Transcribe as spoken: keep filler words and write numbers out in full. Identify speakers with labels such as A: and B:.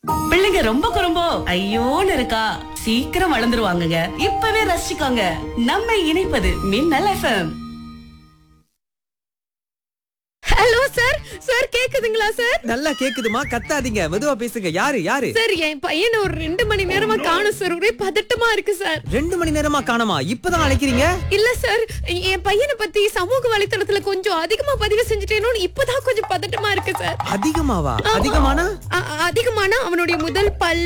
A: பிள்ளைங்க ரொம்ப குறும்போ ஐயோன்னு இருக்கா, சீக்கிரம் வளர்ந்துருவாங்கங்க. இப்பவே ரசிச்சுக்கோங்க. நம்ம இணைப்பது மின்னல் எஃப்எம்.
B: Hello sir. சார் கேக்குதுங்களா சார்?
C: நல்லா கேக்குதுமா, கத்தாதீங்க, மெதுவா பேசுங்க. யாரு யாரு?
B: சார், என் பையனை ஒரு ரெண்டு மணி நேரமா காணும் சார். ஒரே பதட்டமா இருக்கு சார்.
C: ரெண்டு மணி நேரமா காணோமா? இப்பதான் அழைக்கிறீங்க?
B: இல்ல சார், என் பையனை பத்தி சமூக வலைத்தளத்துல கொஞ்சம் அதிகமா பதிவு செஞ்சுட்டேனோன்னு இப்பதான் கொஞ்சம் பதட்டமா இருக்கு சார்.
C: அதிகமாவா? அதிகமானா?
B: அ- அதிகமானா அவனுடைய முதல் பல்